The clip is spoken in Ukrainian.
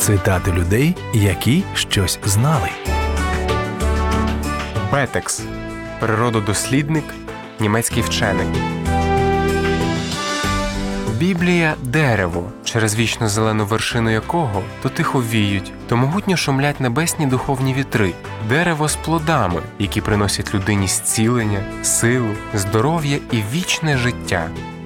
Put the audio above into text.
Цитати людей, які щось знали. Бетекс – природодослідник, німецький вчений. Біблія – дерево, через вічно зелену вершину якого то тихо віють, то могутньо шумлять небесні духовні вітри. Дерево з плодами, які приносять людині зцілення, силу, здоров'я і вічне життя.